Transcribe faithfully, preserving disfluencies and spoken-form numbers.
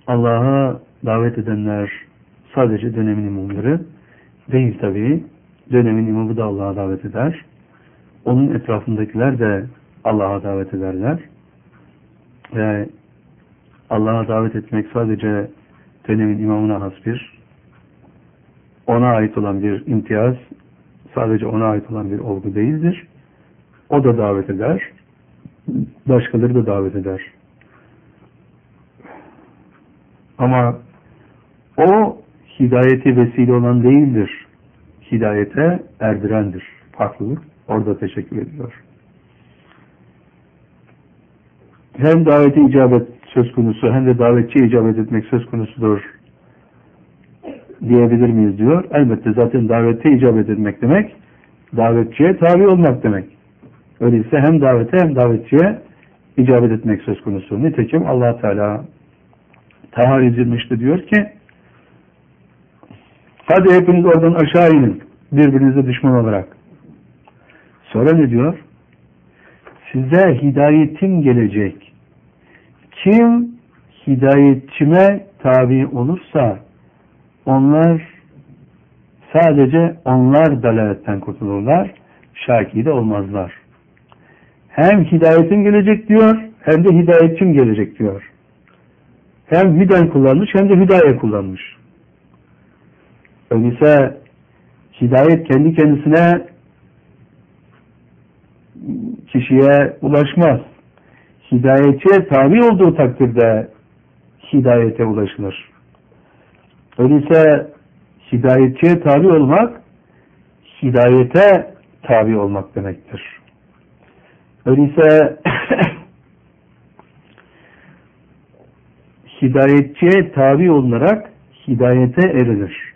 Allah'a davet edenler sadece dönemin imamları değil tabii. Dönemin imamı da Allah'a davet eder. Onun etrafındakiler de Allah'a davet ederler. Ve Allah'a davet etmek sadece dönemin imamına has bir, ona ait olan bir imtiyaz, sadece ona ait olan bir olgu değildir. O da davet eder. Başkaları da davet eder. Ama o hidayeti vesile olan değildir. Hidayete erdirendir. Farklılık orada teşekkür ediyor. Hem davete icabet söz konusu hem de davetçiye icabet etmek söz konusudur diyebilir miyiz diyor. Elbette zaten davete icabet etmek demek davetçiye tabi olmak demek. Öyleyse hem davete hem davetçiye icabet etmek söz konusu. Nitekim Allah Teala Taha yüz yirmi üçte diyor ki hadi hepiniz oradan aşağı inin birbirinize düşman olarak. Sonra ne diyor? Size hidayetim gelecek. Kim hidayetçime tabi olursa onlar sadece onlar dalaletten kurtulurlar. Şaki de olmazlar. Hem hidayetim gelecek diyor hem de hidayetçim gelecek diyor. Hem hüden kullanmış hem de hüdaye kullanmış. Öyleyse hidayet kendi kendisine kişiye ulaşmaz. Hidayetçiye tabi olduğu takdirde hidayete ulaşılır. Öyleyse hidayetçiye tabi olmak hidayete tabi olmak demektir. Öyleyse hidayetçiye tabi olunarak hidayete erilir.